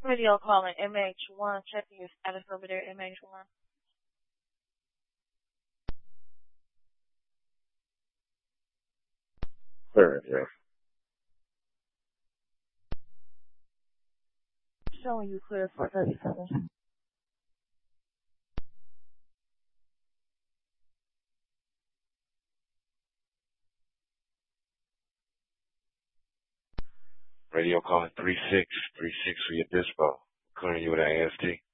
Radio calling MH1. Checking your status over there, MH1. Clear, yes. Showing you clear for 37. Radio calling 3636 for your dispo. Clearing you with an AST.